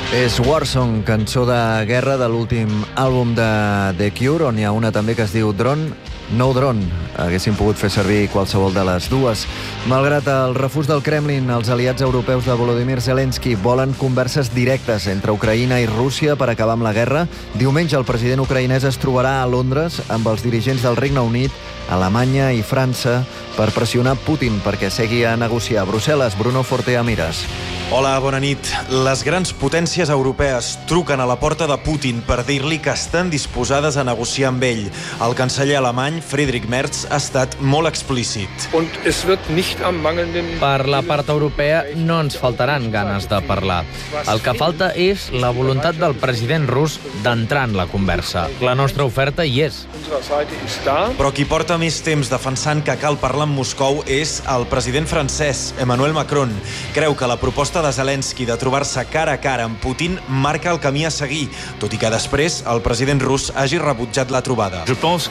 És Warsong, cançó de guerra de l'últim àlbum de The Cure, on hi ha una també que es diu Drone, No Drone. Haguessin pogut fer servir qualsevol de les dues. Malgrat el refús del Kremlin, els aliats europeus de Volodymyr Zelensky volen converses directes entre Ucraïna i Rússia per acabar amb la guerra. Diumenge el president ucraïnès es trobarà a Londres amb els dirigents del Regne Unit, Alemanya i França per pressionar Putin perquè segui a negociar. Brussel·les, Bruno Fortea Mires. Hola, bona nit. Les grans potències europees truquen a la porta de Putin per dir-li que estan disposades a negociar amb ell. El canceller alemany, Friedrich Merz, ha estat molt explícit. Per la part europea no ens faltaran ganes de parlar. El que falta és la voluntat del president rus d'entrar en la conversa. La nostra oferta hi és. Però qui porta més temps defensant que cal parlar amb Moscou és el president francès, Emmanuel Macron. Creu que la proposta de Zelensky de trobar-se cara a cara amb Putin marca el camí a seguir, tot i que després el president rus hagi rebutjat la trobada.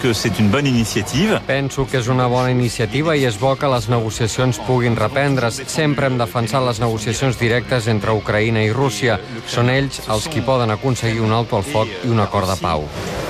Penso que és una bona iniciativa i és bo que les negociacions puguin reprendre's. Sempre hem defensat les negociacions directes entre Ucraïna i Rússia. Són ells els qui poden aconseguir un alto al foc i un acord de pau.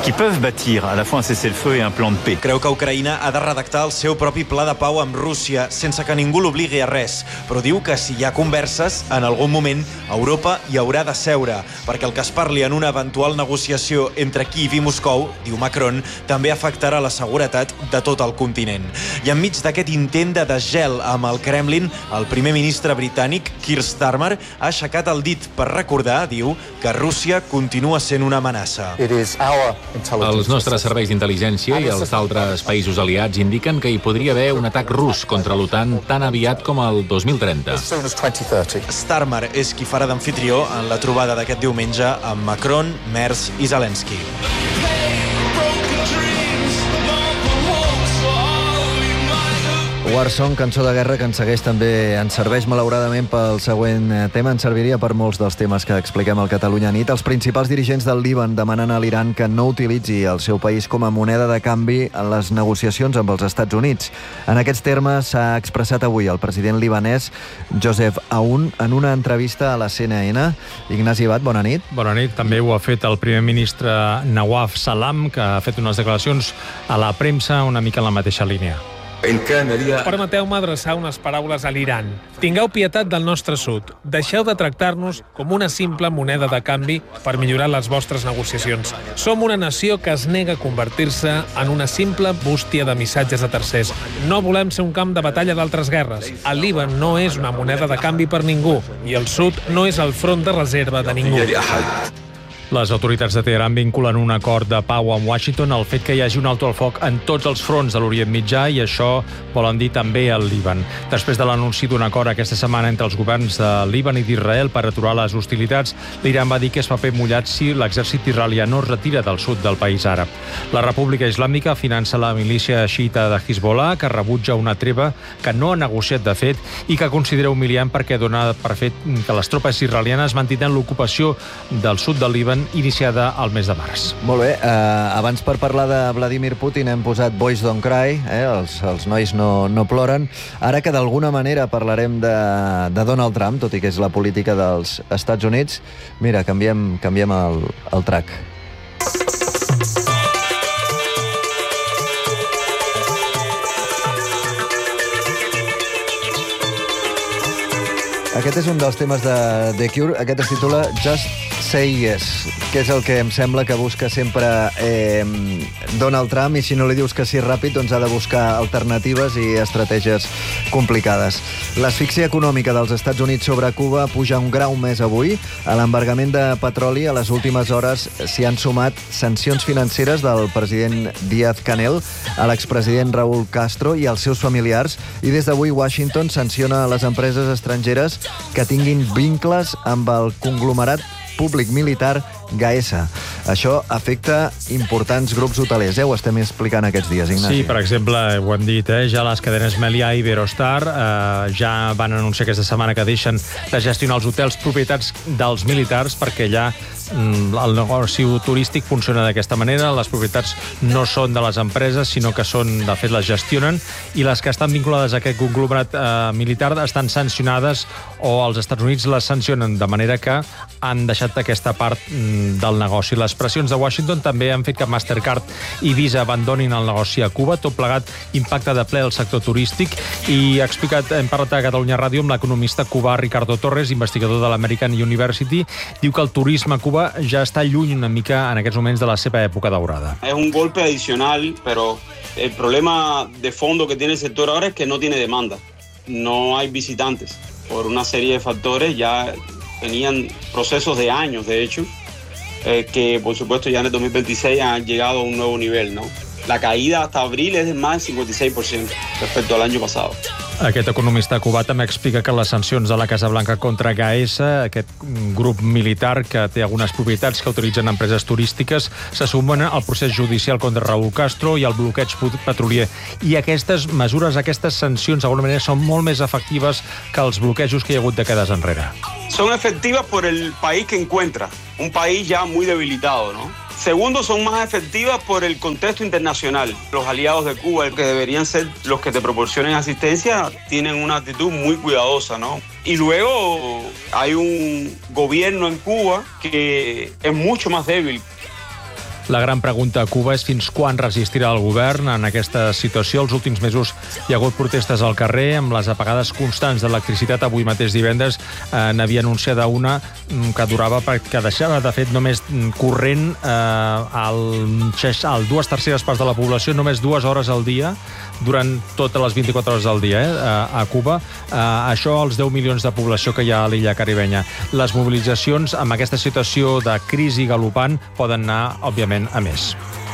Creu que Ucraïna ha de redactar el seu propi pla de pau amb Rússia sense que ningú l'obligui a res, però diu que si hi ha converses, en algun moment Europa hi haurà de seure, perquè el que es parli en una eventual negociació entre Kíev i Moscou, diu Macron, també afectarà la seguretat de tot el continent. I enmig d'aquest intent de desgel amb el Kremlin, el primer ministre britànic, Keir Starmer, ha aixecat el dit per recordar, diu, que Rússia continua sent una amenaça. Els nostres serveis d'intel·ligència i els altres països aliats indiquen que hi podria haver un atac rus contra l'OTAN tan aviat com el 2030. Starmer és qui farà d'amfitrió en la trobada d'aquest diumenge amb Macron, Merz i Zelensky. Warsong, cançó de guerra que ens segueix també, ens serveix malauradament pel següent tema, ens serviria per molts dels temes que expliquem al Catalunya Nit. Els principals dirigents del Líban demanen a l'Iran que no utilitzi el seu país com a moneda de canvi en les negociacions amb els Estats Units. En aquests termes s'ha expressat avui el president libanès Joseph Aoun en una entrevista a la CNN. Ignasi Abad, bona nit. Bona nit. També ho ha fet el primer ministre Nawaf Salam, que ha fet unes declaracions a la premsa una mica en la mateixa línia. Permeteu-me adreçar unes paraules a l'Iran. Tingueu pietat del nostre sud. Deixeu de tractar-nos com una simple moneda de canvi per millorar les vostres negociacions. Som una nació que es nega a convertir-se en una simple bústia de missatges a tercers. No volem ser un camp de batalla d'altres guerres. El Líban no és una moneda de canvi per ningú i el sud no és el front de reserva de ningú. Les autoritats de Teheran vinculen un acord de pau amb Washington al fet que hi hagi un alto al foc en tots els fronts de l'Orient Mitjà i això volen dir també al Líban. Després de l'anunci d'un acord aquesta setmana entre els governs de Líban i d'Israel per aturar les hostilitats, l'Iran va dir que és paper mullat si l'exèrcit israelià no es retira del sud del país àrab. La República Islàmica finança la milícia xiita de Hezbollah, que rebutja una treva que no ha negociat de fet i que considera humiliant perquè dona per fet que les tropes israelianes mantindran l'ocupació del sud del Líban iniciada al mes de març. Molt bé, abans per parlar de Vladimir Putin hem posat Boys Don't Cry, els nois no ploren. Ara que d'alguna manera parlarem de Donald Trump, tot i que és la política dels Estats Units, mira, canviem el track. Aquest és un dels temes de The Cure, aquest es titula Just Say Yes, que és el que em sembla que busca sempre Donald Trump, i si no li dius que sí ràpid, doncs ha de buscar alternatives i estratègies complicades. L'asfíxia econòmica dels Estats Units sobre Cuba puja un grau més avui. A l'embargament de petroli a les últimes hores s'hi han sumat sancions financeres del president Díaz-Canel a l'expresident Raúl Castro i als seus familiars, i des d'avui Washington sanciona les empreses estrangeres que tinguin vincles amb el conglomerat públic militar Gaesa. Això afecta importants grups hotelers, ho estem explicant aquests dies, Ignasi. Sí, per exemple, ho hem dit, ja les cadenes Meliá i Iberostar ja van anunciar aquesta setmana que deixen de gestionar els hotels propietats dels militars perquè allà El negoci turístic funciona d'aquesta manera, les propietats no són de les empreses, sinó que són, de fet, les gestionen, i les que estan vinculades a aquest conglomerat militar estan sancionades o els Estats Units les sancionen, de manera que han deixat aquesta part del negoci. Les pressions de Washington també han fet que Mastercard i Visa abandonin el negoci a Cuba. Tot plegat impacta de ple el sector turístic i hem parlat a Catalunya Ràdio amb l'economista cubà Ricardo Torres, investigador de l'American University. Diu que el turisme a Cuba ja està lluny una mica en aquests moments de la seva època daurada. Es un golpe adicional, pero el problema de fondo que tiene el sector ahora es que no tiene demanda. No hay visitantes. Por una serie de factores, ya tenían procesos de años, de hecho, que por supuesto ya en el 2026 han llegado a un nuevo nivel, ¿no? La caída hasta abril es de más del 56% respecto al año pasado. Aquest economista cubà també explica que les sancions de la Casa Blanca contra GAES, aquest grup militar que té algunes propietats que utilitzen empreses turístiques, se sumen al procés judicial contra Raúl Castro i al bloqueig petrolier. I aquestes mesures, aquestes sancions, d'alguna manera, són molt més efectives que els bloquejos que hi ha hagut dècades enrere. Son efectivas por el país que encuentra, un país ya muy debilitado, ¿no? Segundo, son más efectivas por el contexto internacional. Los aliados de Cuba, que deberían ser los que te proporcionen asistencia, tienen una actitud muy cuidadosa, ¿no? Y luego hay un gobierno en Cuba que es mucho más débil. La gran pregunta a Cuba és fins quan resistirà el govern en aquesta situació. Els últims mesos hi ha hagut protestes al carrer amb les apagades constants d'electricitat. Avui mateix divendres n'havia anunciada una que durava perquè deixava, de fet, només corrent al 2/3 parts de la població, només 2 hores al dia, durant totes les 24 hores del dia a Cuba. Això als 10 milions de població que hi ha a l'illa caribenya. Les mobilitzacions amb aquesta situació de crisi galopant poden anar, òbviament, a més.